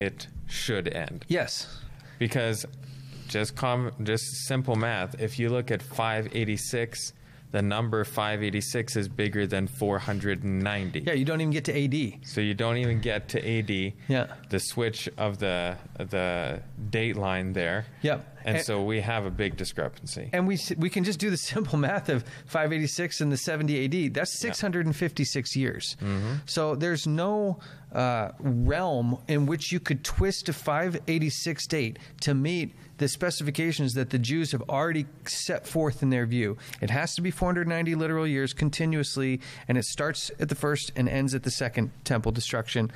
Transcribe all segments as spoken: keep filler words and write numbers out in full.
it should end. Yes. Because just com- just simple math, if you look at five eighty-six, the number five eighty-six is bigger than four hundred ninety. Yeah, you don't even get to A D. So you don't even get to A D. Yeah. The switch of the the date line there. Yep. And, And- so we have a big discrepancy. And we we can just do the simple math of five eighty-six and the seventy A D. That's six hundred fifty-six years. Mm-hmm. So there's no uh, realm in which you could twist a five eighty-six date to meet the specifications that the Jews have already set forth in their view. It has to be four hundred ninety literal years continuously, and it starts at the first and ends at the second temple destruction.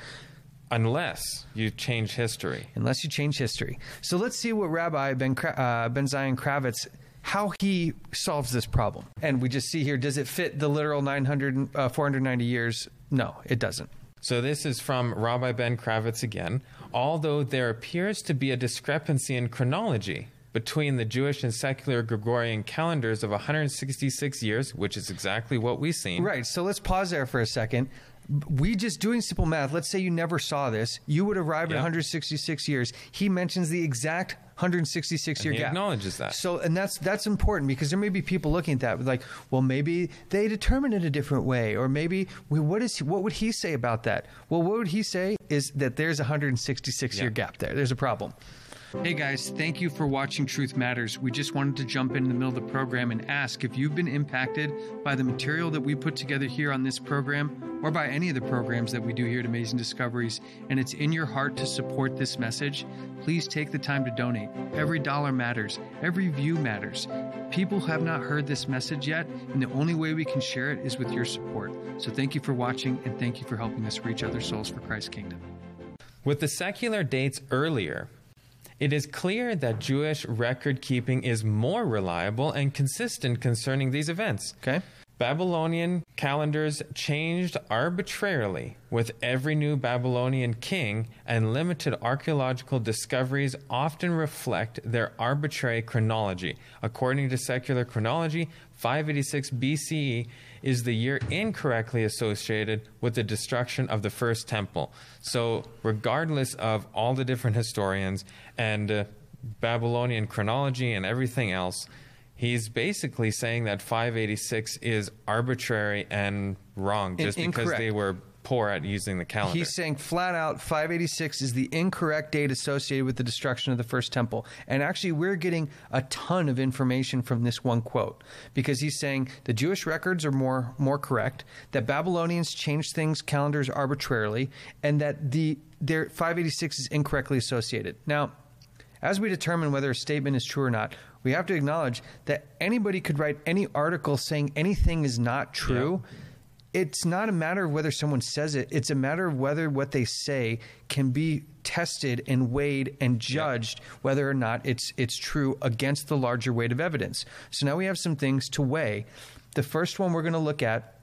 Unless you change history. Unless you change history. So let's see what Rabbi Ben, uh, Ben Zion Kravitz, how he solves this problem. And we just see here, does it fit the literal nine hundred, uh, four hundred ninety years? No, it doesn't. So this is from Rabbi Ben Kravitz again. Although there appears to be a discrepancy in chronology between the Jewish and secular Gregorian calendars of one hundred sixty-six years, which is exactly what we've seen. Right. So let's pause there for a second. We just doing simple math. Let's say you never saw this. You would arrive Yeah. at one hundred sixty-six years. He mentions the exact one hundred sixty-six year And he gap. acknowledges that. So, and that's that's important because there may be people looking at that like, well, maybe they determine it a different way, or maybe well, what is what would he say about that? Well, what would he say is that there's a one hundred sixty-six year Yeah. gap there. There's a problem. Hey guys, thank you for watching Truth Matters. We just wanted to jump in the middle of the program and ask if you've been impacted by the material that we put together here on this program or by any of the programs that we do here at Amazing Discoveries, and it's in your heart to support this message, please take the time to donate. Every dollar matters. Every view matters. People have not heard this message yet, and the only way we can share it is with your support. So thank you for watching, and thank you for helping us reach other souls for Christ's kingdom. With the secular dates earlier, it is clear that Jewish record keeping is more reliable and consistent concerning these events. Okay? Babylonian calendars changed arbitrarily with every new Babylonian king, and limited archaeological discoveries often reflect their arbitrary chronology. According to secular chronology, five eighty-six B C E is the year incorrectly associated with the destruction of the first temple. So, regardless of all the different historians and uh, Babylonian chronology and everything else, he's basically saying that five eighty-six is arbitrary and wrong just In- because incorrect. they were poor at using the calendar. He's saying flat out five eighty-six is the incorrect date associated with the destruction of the first temple. And actually, we're getting a ton of information from this one quote, because he's saying the Jewish records are more more correct, that Babylonians changed things, calendars arbitrarily, and that the their five eighty-six is incorrectly associated. Now, as we determine whether a statement is true or not, we have to acknowledge that anybody could write any article saying anything is not true. Yeah. It's not a matter of whether someone says it. It's a matter of whether what they say can be tested and weighed and judged, yeah. whether or not it's it's true against the larger weight of evidence. So now we have some things to weigh. The first one we're going to look at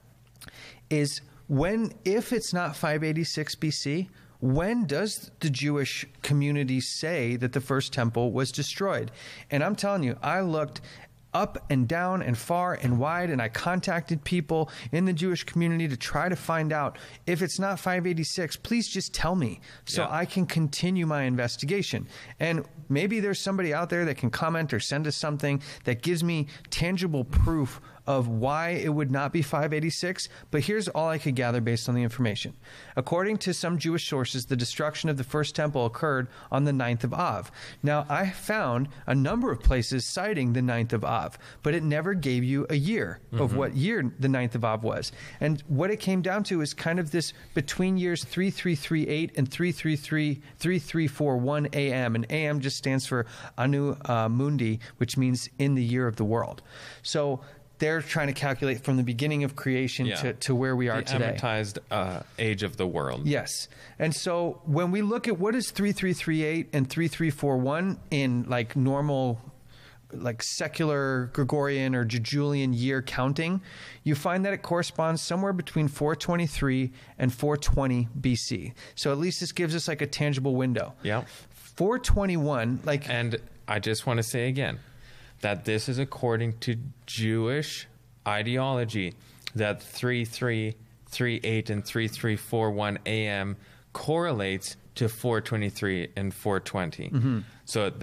is when, if it's not five eighty-six B C, when does the Jewish community say that the first temple was destroyed? And I'm telling you, I looked up and down and far and wide, and I contacted people in the Jewish community to try to find out if it's not five eighty-six, please just tell me so Yeah. I can continue my investigation. And maybe there's somebody out there that can comment or send us something that gives me tangible proof of why it would not be five eighty-six, but here's all I could gather based on the information. According to some Jewish sources, the destruction of the first temple occurred on the ninth of Av. Now, I found a number of places citing the ninth of Av, but it never gave you a year mm-hmm. of what year the ninth of Av was. And what it came down to is kind of this between years three three three eight and three three three, three three four one A M, and A M just stands for Anu uh, Mundi, which means in the year of the world. So they're trying to calculate from the beginning of creation Yeah. to, to where we are the today. amortized uh, age of the world. Yes. And so when we look at what is three three three eight and three three four one in like normal, like secular Gregorian or Julian year counting, you find that it corresponds somewhere between four twenty-three and four twenty B C. So at least this gives us like a tangible window. Yeah. four twenty-one, like... And I just want to say again that this is according to Jewish ideology, that three three three eight and three three four one A M correlates to four twenty-three and four twenty. So